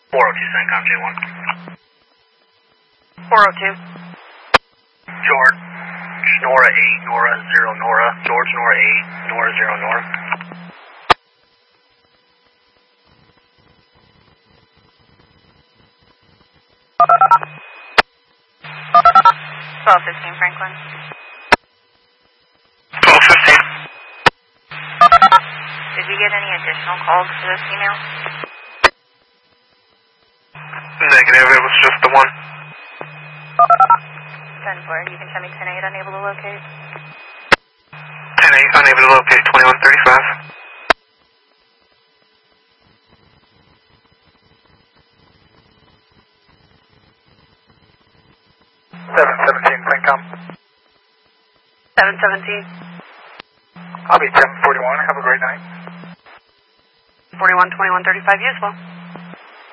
402 CENTCOM J1. 402. George, Nora 8, Nora 0, Nora. George, Nora 8, Nora 0, Nora. 1215 Franklin. 1215. Did you get any additional calls to this email? Negative, it was just the one. 10-4, you can send me 10-8, unable to locate. 10-8, unable to locate, 2135. 717 CENTCOM. 717. I'll be 1041, have a great night. 41-21-35, useful.